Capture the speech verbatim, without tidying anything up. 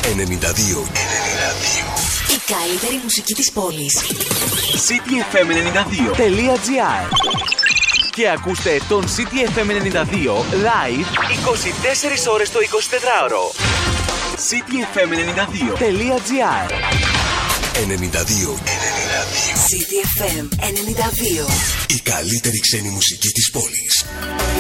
ενενήντα δύο. Η καλύτερη μουσική της πόλης. cityfm ενενήντα δύο τελεία gr. Και ακούστε τον cityfm ενενήντα δύο live είκοσι τέσσερις ώρες το εικοσιτετράωρο. cityfm ενενήντα δύο τελεία gr. ενενήντα δύο. cityfm ενενήντα δύο. Η καλύτερη ξένη μουσική της πόλης.